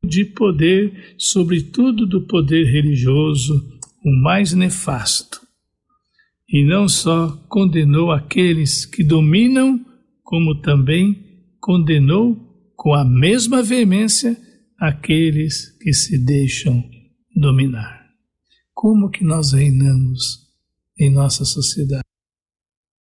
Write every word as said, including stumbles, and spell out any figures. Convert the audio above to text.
de poder, sobretudo do poder religioso, o mais nefasto. E não só condenou aqueles que dominam, como também condenou com a mesma veemência aqueles que se deixam dominar. Como que nós reinamos em nossa sociedade?